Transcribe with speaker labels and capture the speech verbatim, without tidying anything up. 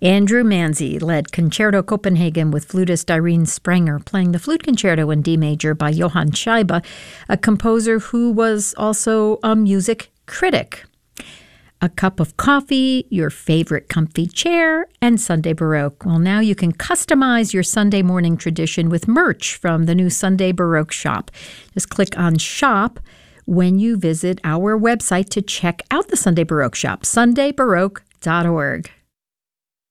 Speaker 1: Andrew Manzi led Concerto Copenhagen with flutist Irene Sprenger, playing the Flute Concerto in D major by Johann Scheibe, a composer who was also a music critic. A cup of coffee, your favorite comfy chair, and Sunday Baroque. Well, now you can customize your Sunday morning tradition with merch from the new Sunday Baroque shop. Just click on Shop when you visit our website to check out the Sunday Baroque shop, sunday baroque dot org.